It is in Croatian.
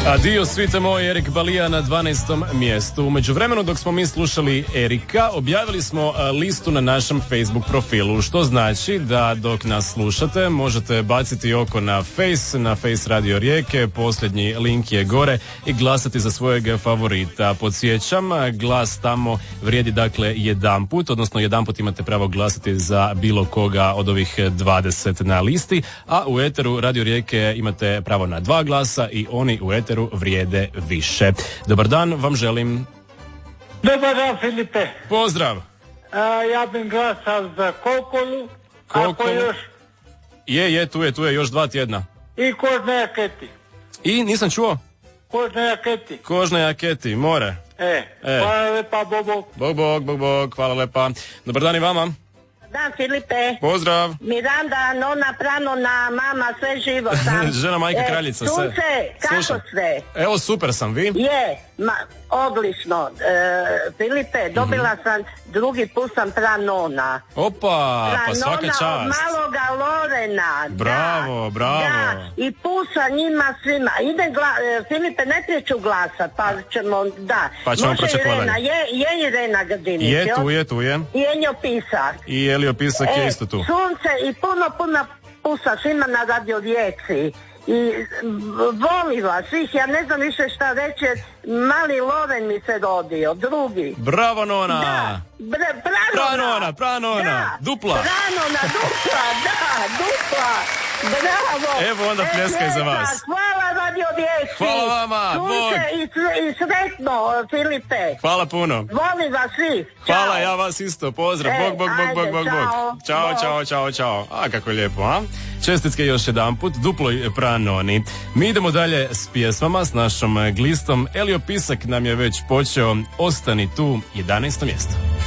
Adio svite moj, Erik Balija na 12. mjestu. U međuvremenu dok smo mi slušali Erika, objavili smo listu na našem Facebook profilu, što znači da dok nas slušate možete baciti oko na Face Radio Rijeke, posljednji link je gore i glasati za svojeg favorita. Podsjećam, glas tamo vrijedi dakle jedanput, odnosno jedanput imate pravo glasati za bilo koga od ovih 20 na listi, a u eteru Radio Rijeke imate pravo na 2 glasa i oni u eteru vrijede više. Dobar dan vam želim. Dobar dan, Filipe. Pozdrav. Ja bih glasao za Kokolu. Ako još... Tu je još 2 tjedna. I kožne jaketi. I nisam čuo? Kožne jaketi, more. Hvala lepa, Bog, hvala lepa. Dobar dan i vama. Dan, Filipe. Pozdrav. Miranda, nona, pranona, mama, sve živo sam. Žena, majka, kraljica, sve. Sunce, kako sve? Evo, super sam, vi? Odlično. Filipe, dobila sam, drugi put sam pranona. Opa, pa svaka čast. Pranona od maloga Lorena. Bravo. Da, i pusa njima svima. Filipe, ne ću glasat, pa ćemo, Pa ćemo pročekvati. Je Irena Grdinić. Je tu. I Enjo Pisak. I Elio Pisak je isto tu. Sunce i puno pusa svima na Radio Rijeci. I volim vas svih, ja ne znam više šta reći, mali Loren mi se rodio, drugi. Bravo, nona! Da, pranona! Da. Dupla! Pranona, dupla! Bravo! Evo onda pljeskaj za vas. Hvala Radio Rijeci! Hvala vama! Sunce i sretno, Filipe! Hvala puno! Volim vas svih! Hvala, ja vas isto, pozdrav! Bog! Ćao! A, kako lijepo, a? Čestitke još jedanput, duploj pranoni. Mi idemo dalje s pjesmama, s našom glistom. Elio Pisak nam je već počeo. Ostani tu, 11. mjesto.